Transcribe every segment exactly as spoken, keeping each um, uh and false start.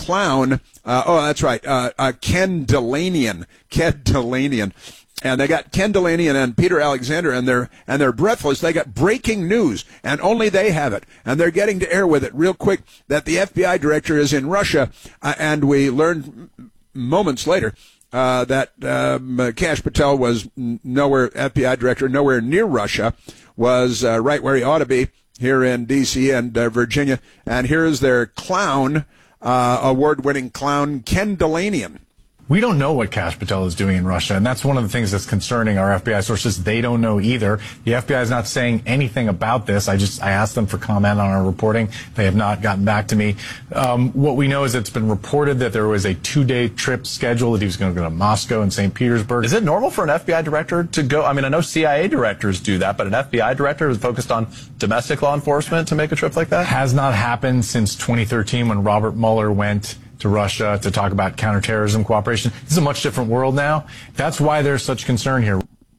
clown. Uh, oh, that's right. Uh, uh, Ken Dilanian. Ken Dilanian. And they got Ken Dilanian and Peter Alexander, and they're and they're breathless. They got breaking news, and only they have it. And they're getting to air with it real quick that the F B I director is in Russia. Uh, and we learned moments later uh, that um, Kash Patel was nowhere, F B I director, nowhere near Russia, was uh, right where he ought to be, here in D C and uh, Virginia. And here's their clown, uh, award-winning clown, Ken Dilanian. We don't know what Kash Patel is doing in Russia, and that's one of the things that's concerning our F B I sources. They don't know either. The F B I is not saying anything about this. I just I asked them for comment on our reporting. They have not gotten back to me. Um, what we know is it's been reported that there was a two-day trip scheduled, that he was going to go to Moscow and Saint Petersburg. Is it normal for an F B I director to go? I mean, I know C I A directors do that, but an F B I director is focused on domestic law enforcement to make a trip like that? Has not happened since twenty thirteen when Robert Mueller went to Russia to talk about counterterrorism cooperation. This is a much different world now. That's why there's such concern here.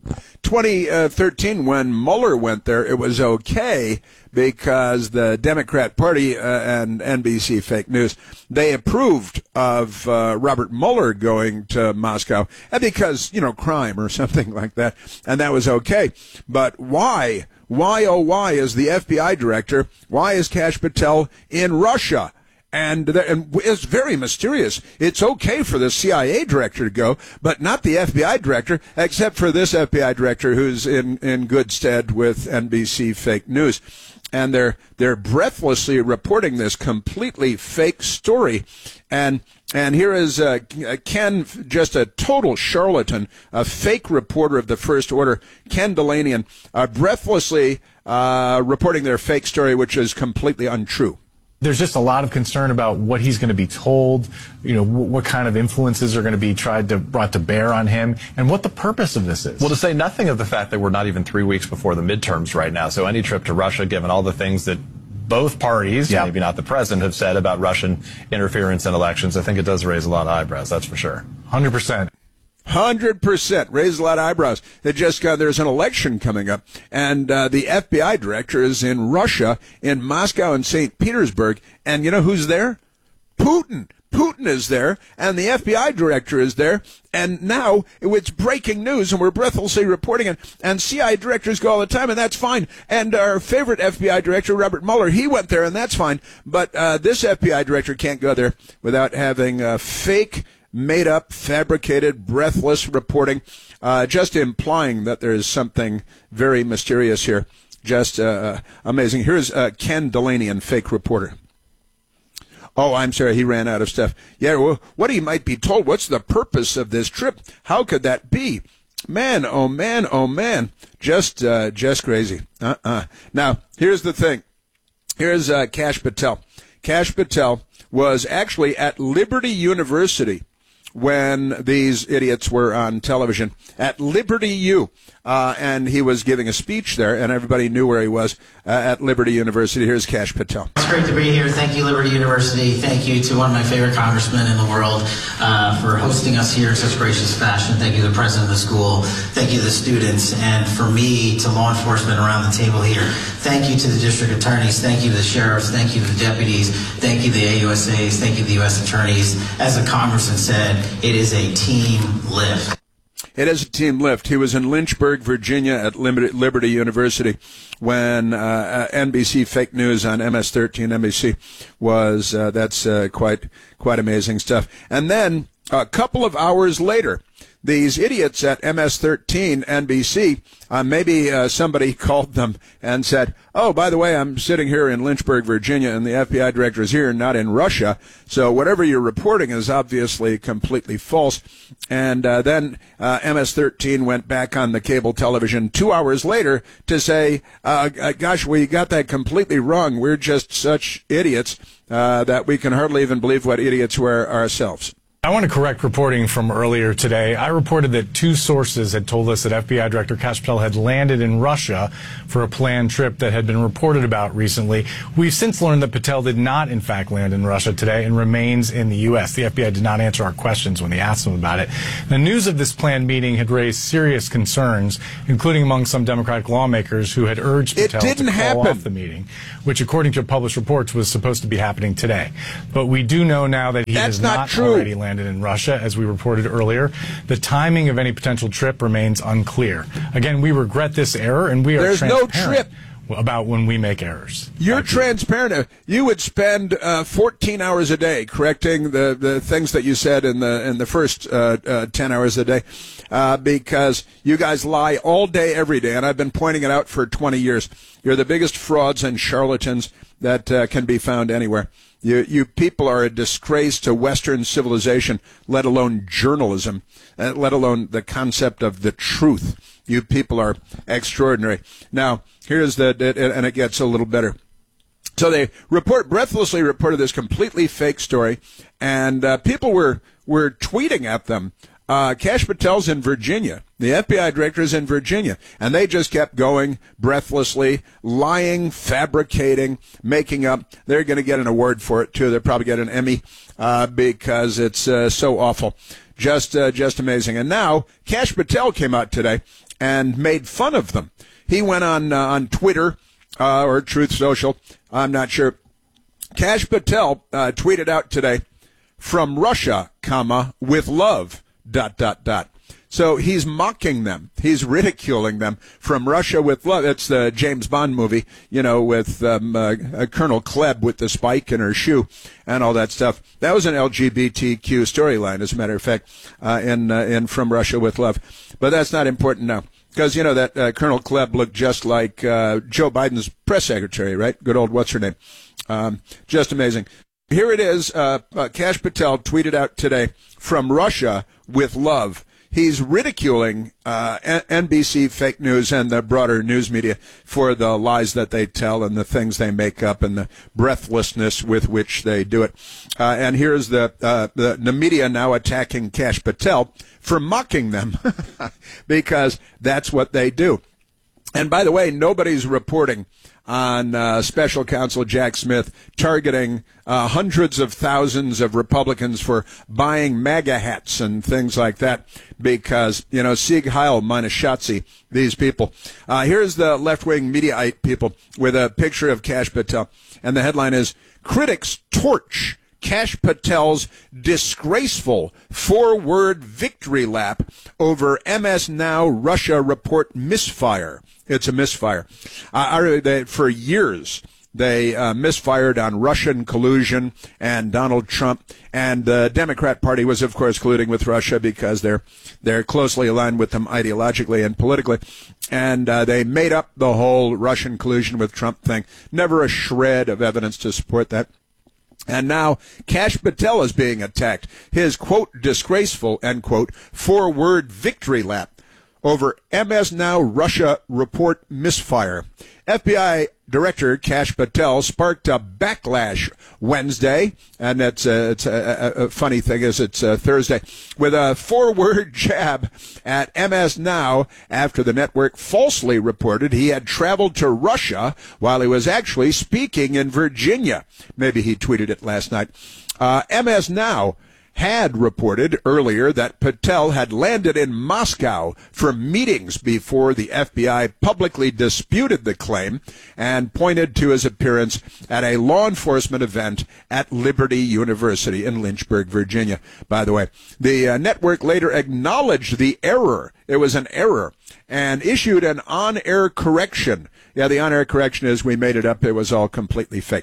twenty thirteen, when Mueller went there, it was okay because the Democrat Party uh, and N B C Fake News, they approved of uh, Robert Mueller going to Moscow, and because, you know, crime or something like that, and that was okay. But why? Why, oh, why is the F B I director, why is Kash Patel in Russia? And, and it's very mysterious. It's okay for the C I A director to go, but not the F B I director, except for this F B I director who's in, in good stead with N B C Fake News. And they're they're breathlessly reporting this completely fake story. And and here is uh, Ken, just a total charlatan, a fake reporter of the First Order, Ken Dilanian, uh, breathlessly uh, reporting their fake story, which is completely untrue. There's just a lot of concern about what he's going to be told, you know, what kind of influences are going to be tried to brought to bear on him, and what the purpose of this is. Well, to say nothing of the fact that we're not even three weeks before the midterms right now, so any trip to Russia, given all the things that both parties, yep. maybe not the president, have said about Russian interference in elections, I think it does raise a lot of eyebrows, that's for sure. one hundred percent. one hundred percent. Raised a lot of eyebrows. They just got, there's an election coming up, and uh, the F B I director is in Russia, in Moscow and Saint Petersburg, and you know who's there? Putin. Putin is there, and the F B I director is there, and now it's breaking news, and we're breathlessly reporting it, and C I A directors go all the time, and that's fine. And our favorite F B I director, Robert Mueller, he went there, and that's fine. But uh, this F B I director can't go there without having a fake, made-up, fabricated, breathless reporting, uh, just implying that there is something very mysterious here. Just uh, amazing. Here's uh, Ken Dilanian, fake reporter. Oh, I'm sorry, he ran out of stuff. Yeah, well, what he might be told, what's the purpose of this trip? How could that be? Man, oh man, oh man. Just, uh, just crazy. Uh-uh. Now, here's the thing. Here's uh, Kash Patel. Kash Patel was actually at Liberty University when these idiots were on television, at Liberty U. Uh, and he was giving a speech there, and everybody knew where he was uh, at Liberty University. Here's Kash Patel. It's great to be here. Thank you, Liberty University. Thank you to one of my favorite congressmen in the world uh, for hosting us here in such gracious fashion. Thank you to the president of the school. Thank you to the students. And for me, to law enforcement around the table here, thank you to the district attorneys. Thank you to the sheriffs. Thank you to the deputies. Thank you to the A U S As. Thank you to the U S attorneys. As the congressman said, it is a team lift. It is a team lift. He was in Lynchburg, Virginia at Liberty University when uh, N B C Fake News on M S thirteen N B C was, uh, that's uh, quite, quite amazing stuff. And then a couple of hours later, these idiots at M S thirteen N B C, uh, maybe uh, somebody called them and said, oh, by the way, I'm sitting here in Lynchburg, Virginia, and the F B I director is here, not in Russia, so whatever you're reporting is obviously completely false. And uh, then uh, M S thirteen went back on the cable television two hours later to say, uh, gosh, we got that completely wrong. We're just such idiots uh, that we can hardly even believe what idiots we're ourselves. I want to correct reporting from earlier today. I reported that two sources had told us that F B I Director Kash Patel had landed in Russia for a planned trip that had been reported about recently. We've since learned that Patel did not, in fact, land in Russia today and remains in the U S. The F B I did not answer our questions when we asked them about it. The news of this planned meeting had raised serious concerns, including among some Democratic lawmakers who had urged Patel to call happen. off the meeting, which, according to published reports, was supposed to be happening today. But we do know now that he That's has not not true. already landed in Russia, as we reported earlier. The timing of any potential trip remains unclear. Again, we regret this error, and we are There's no transparent trip. about when we make errors. You're Thank you. transparent. You would spend uh, fourteen hours a day correcting the, the things that you said in the in the first uh, uh, ten hours a day, uh, because you guys lie all day, every day, and I've been pointing it out for twenty years. You're the biggest frauds and charlatans that uh, can be found anywhere. You, you people are a disgrace to Western civilization, let alone journalism, uh, let alone the concept of the truth. You people are extraordinary. Now, here's the, and it gets a little better. So they report, breathlessly reported this completely fake story, and uh, people were, were tweeting at them. Uh, Kash Patel's in Virginia. The F B I director is in Virginia. And they just kept going breathlessly, lying, fabricating, making up. They're going to get an award for it, too. They'll probably get an Emmy uh, because it's uh, so awful. Just uh, just amazing. And now Kash Patel came out today and made fun of them. He went on, uh, on Twitter uh, or Truth Social. I'm not sure. Kash Patel uh, tweeted out today, "From Russia, comma, with love." Dot, dot, dot. So he's mocking them. He's ridiculing them. From Russia with love. It's the James Bond movie, you know, with um, uh, uh, Colonel Klebb with the spike in her shoe and all that stuff. That was an L G B T Q storyline, as a matter of fact, uh, in, uh, in From Russia with Love. But that's not important now. Because, you know, that uh, Colonel Klebb looked just like uh, Joe Biden's press secretary, right? Good old what's her name. Um, just amazing. Here it is. Uh, uh, Kash Patel tweeted out today, "From Russia with love." He's ridiculing uh, N B C fake news and the broader news media for the lies that they tell and the things they make up and the breathlessness with which they do it. Uh, and here's the, uh, the the media now attacking Kash Patel for mocking them because that's what they do. And by the way, nobody's reporting on uh, special counsel Jack Smith targeting uh, hundreds of thousands of Republicans for buying MAGA hats and things like that because, you know, Sieg Heil, meine Schatzi, these people. Uh, here's the left-wing Mediaite people with a picture of Kash Patel, and the headline is, "Critics torch Kash Patel's disgraceful four-word victory lap over M S Now Russia report misfire." It's a misfire. Uh, they, for years, they uh, misfired on Russian collusion and Donald Trump. And the Democrat Party was, of course, colluding with Russia because they're they're closely aligned with them ideologically and politically. And uh, they made up the whole Russian collusion with Trump thing. Never a shred of evidence to support that. And now Kash Patel is being attacked. His, quote, disgraceful, end quote, four-word victory lap over M S Now Russia report misfire. F B I Director Kash Patel sparked a backlash Wednesday, and it's a, it's a, a funny thing is it's a Thursday, with a four-word jab at M S Now after the network falsely reported he had traveled to Russia while he was actually speaking in Virginia. Maybe he tweeted it last night. Uh, M S Now had reported earlier that Patel had landed in Moscow for meetings before the F B I publicly disputed the claim and pointed to his appearance at a law enforcement event at Liberty University in Lynchburg, Virginia. By the way, the uh, network later acknowledged the error. It was an error and issued an on-air correction. Yeah, the on-air correction is we made it up. It was all completely fake.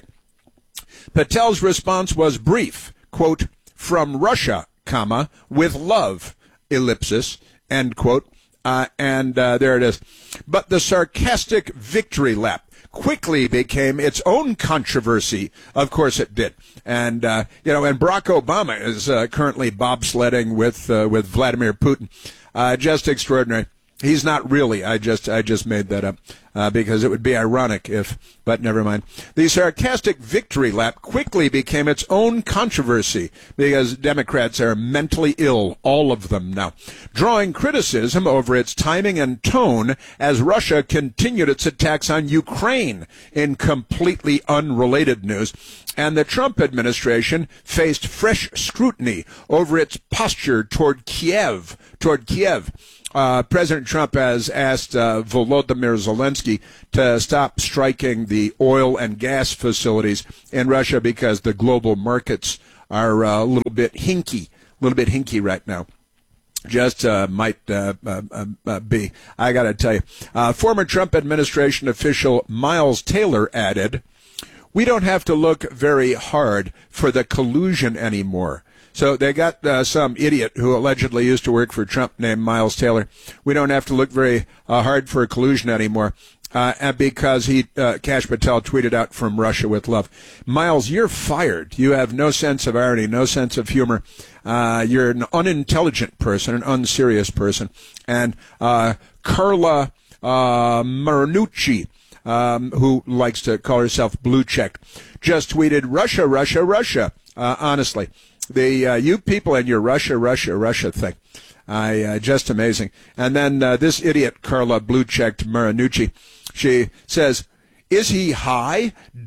Patel's response was brief, quote, "From Russia, comma, with love, ellipsis," end quote. Uh, and uh, there it is. But the sarcastic victory lap quickly became its own controversy. Of course it did. And, uh, you know, and Barack Obama is uh, currently bobsledding with uh, with Vladimir Putin. Uh, just extraordinary. He's not really. I just I just made that up. uh, because it would be ironic if, but never mind. The sarcastic victory lap quickly became its own controversy because Democrats are mentally ill, all of them now, drawing criticism over its timing and tone as Russia continued its attacks on Ukraine in completely unrelated news. And the Trump administration faced fresh scrutiny over its posture toward Kiev, toward Kiev. Uh, President Trump has asked uh, Volodymyr Zelensky to stop striking the oil and gas facilities in Russia because the global markets are uh, a little bit hinky, a little bit hinky right now. Just uh, might uh, uh, uh, be. I got to tell you, uh, former Trump administration official Miles Taylor added, "We don't have to look very hard for the collusion anymore." So they got uh, some idiot who allegedly used to work for Trump named Miles Taylor. We don't have to look very uh, hard for collusion anymore. Uh, and because he, uh, Kash Patel tweeted out from Russia with love. Miles, you're fired. You have no sense of irony, no sense of humor. Uh, you're an unintelligent person, an unserious person. And uh, Carla uh, Marinucci, um, who likes to call herself blue check, just tweeted, Russia, Russia, Russia. Uh, honestly, the uh, you people and your Russia, Russia, Russia thing. I uh, just amazing. And then uh, this idiot, Carla blue-checked Marinucci, she says, is he high?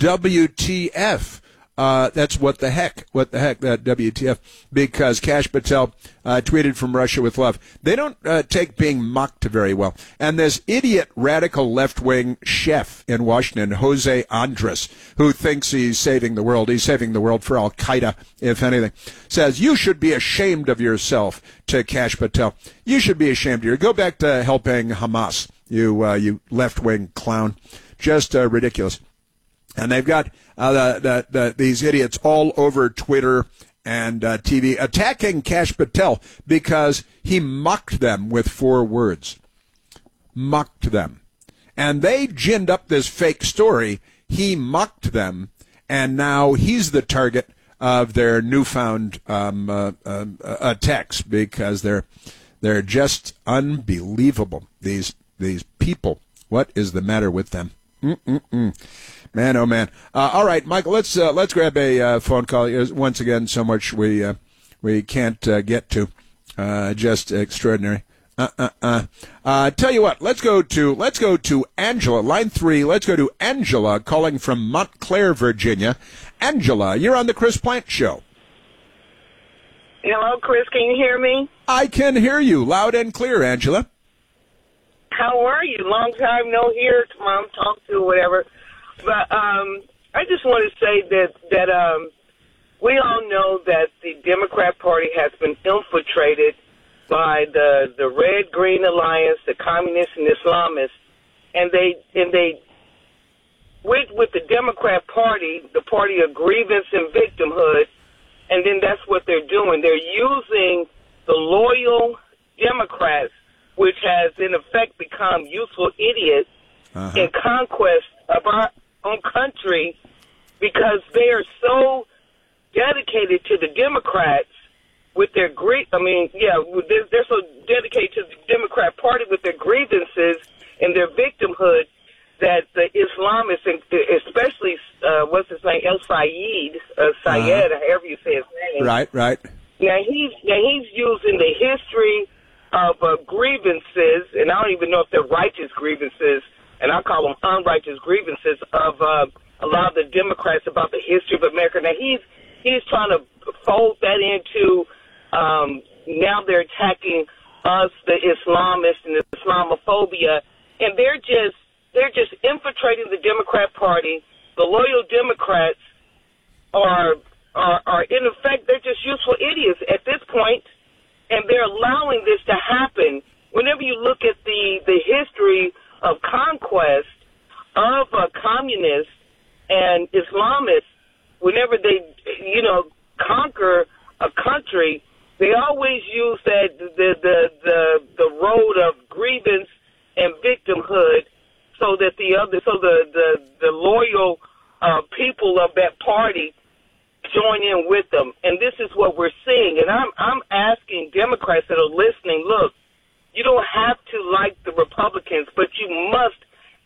W T F. Uh, that's what the heck, what the heck, that W T F, because Kash Patel uh, tweeted from Russia with love. They don't uh, take being mocked very well. And this idiot radical left-wing chef in Washington, Jose Andres, who thinks he's saving the world, he's saving the world for Al-Qaeda, if anything, says, you should be ashamed of yourself, to Kash Patel. You should be ashamed of you. Go back to helping Hamas, you, uh, you left-wing clown. Just uh, ridiculous. And they've got uh, the, the, the, these idiots all over Twitter and uh, T V attacking Kash Patel because he mocked them with four words. Mocked them. And they ginned up this fake story. He mocked them, and now he's the target of their newfound um, uh, uh, attacks because they're they're just unbelievable. These these people. What is the matter with them? Mm-mm-mm. Man, oh man! Uh, all right, Michael. Let's uh, let's grab a uh, phone call. There's, once again, so much we uh, we can't uh, get to. Uh, just extraordinary. Uh, uh, uh. Uh, tell you what. Let's go to let's go to Angela, line three. Let's go to Angela, calling from Montclair, Virginia. Angela, you're on the Chris Plante Show. Hello, Chris. Can you hear me? I can hear you loud and clear, Angela. How are you? Long time no hear, mom, talk to, whatever. But um, I just want to say that that um, we all know that the Democrat Party has been infiltrated by the the Red Green Alliance, the Communists and Islamists, and they and they with with the Democrat Party, the party of grievance and victimhood, and then that's what they're doing. They're using the loyal Democrats, which has in effect become useful idiots uh-huh. in conquest of our own country, because they are so dedicated to the Democrats with their grie- I mean, yeah, they're, they're so dedicated to the Democrat Party with their grievances and their victimhood that the Islamists, and especially uh, what's his name, El Sayed, uh, Sayed, uh-huh. however you say his name. Right, right. Now he's now he's using the history of uh, grievances, and I don't even know if they're righteous grievances, and I call them unrighteous grievances of uh, a lot of the Democrats about the history of America. Now he's he's trying to fold that into um, now they're attacking us, the Islamists and the Islamophobia, and they're just they're just infiltrating the Democrat Party. The loyal Democrats are are, are in effect they're just useful idiots at this point. And they're allowing this to happen. Whenever you look at the, the history of conquest of uh, communists and Islamists, whenever they, you know, conquer a country, they always use that the the the, the road of grievance and victimhood, so that the other, so the the, the loyal uh, people of that party join in with them. And this is what we're seeing. And I'm I'm asking Democrats that are listening, look, you don't have to like the Republicans, but you must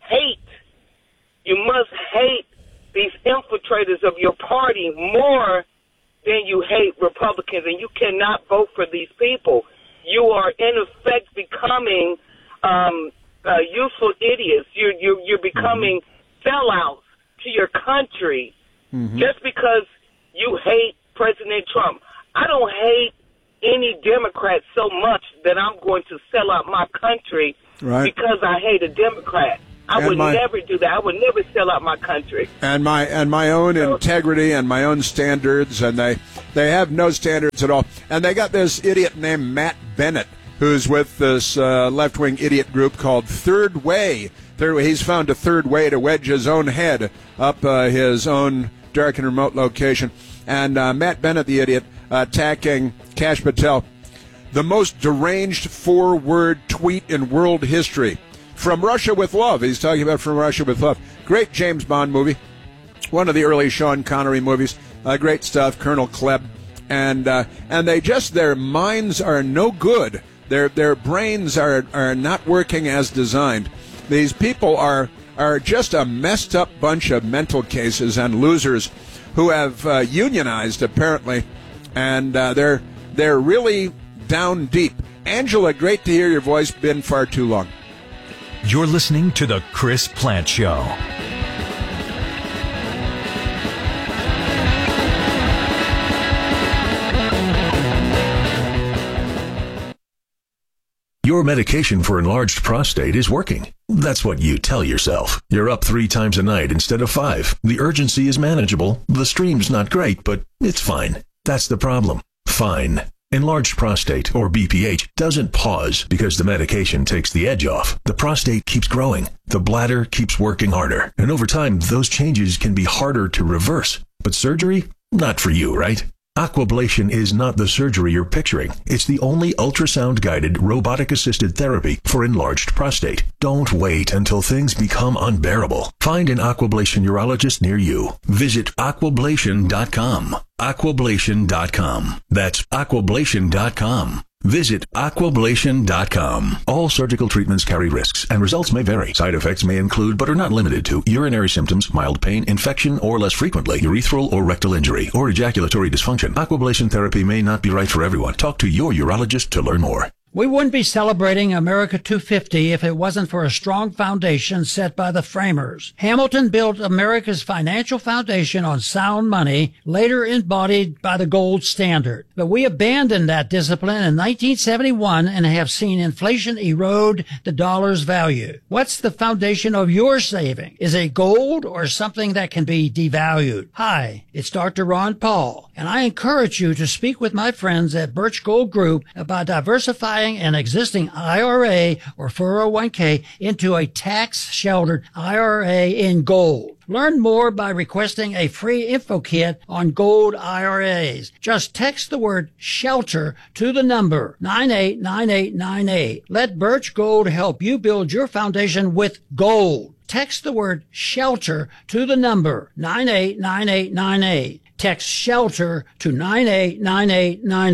hate, you must hate these infiltrators of your party more than you hate Republicans, and you cannot vote for these people. You are, in effect, becoming um, uh, useful idiots. You're, you're, you're becoming sellouts to your country mm-hmm. just because you hate President Trump. I don't hate any Democrat so much that I'm going to sell out my country right. because I hate a Democrat. I and would my, never do that. I would never sell out my country. And my and my own so, integrity and my own standards, and they they have no standards at all. And they got this idiot named Matt Bennett, who's with this uh, left-wing idiot group called Third Way. Third Way. He's found a third way to wedge his own head up uh, his own dark and remote location. And uh, Matt Bennett, the idiot, uh, attacking Kash Patel, the most deranged four-word tweet in world history. From Russia with Love. He's talking about From Russia with Love. Great James Bond movie. One of the early Sean Connery movies. Uh, great stuff. Colonel Klebb. And uh, and they just, their minds are no good. Their their brains are, are not working as designed. These people are are just a messed up bunch of mental cases and losers who have uh, unionized, apparently. And uh, they're they're really down deep. Angela, great to hear your voice. Been far too long. You're listening to The Chris Plante Show. Your medication for enlarged prostate is working. That's what you tell yourself. You're up three times a night instead of five. The urgency is manageable. The stream's not great, but it's fine. That's the problem. Fine. Enlarged prostate, or B P H, doesn't pause because the medication takes the edge off. The prostate keeps growing. The bladder keeps working harder. And over time, those changes can be harder to reverse. But surgery? Not for you, right? Aquablation is not the surgery you're picturing. It's the only ultrasound-guided, robotic-assisted therapy for enlarged prostate. Don't wait until things become unbearable. Find an Aquablation urologist near you. Visit aquablation dot com. aquablation dot com. That's aquablation dot com. Visit aquablation dot com. All surgical treatments carry risks, and results may vary. Side effects may include, but are not limited to, urinary symptoms, mild pain, infection, or less frequently, urethral or rectal injury, or ejaculatory dysfunction. Aquablation therapy may not be right for everyone. Talk to your urologist to learn more. We wouldn't be celebrating America two fifty if it wasn't for a strong foundation set by the framers. Hamilton built America's financial foundation on sound money, later embodied by the gold standard. But we abandoned that discipline in nineteen seventy-one and have seen inflation erode the dollar's value. What's the foundation of your saving? Is it gold or something that can be devalued? Hi, it's Doctor Ron Paul, and I encourage you to speak with my friends at Birch Gold Group about diversifying an existing I R A or four oh one k into a tax-sheltered I R A in gold. Learn more by requesting a free info kit on gold I R As. Just text the word SHELTER to the number nine eight nine eight nine eight. Let Birch Gold help you build your foundation with gold. Text the word SHELTER to the number nine eight nine eight nine eight. Text SHELTER to nine eight nine eight nine eight.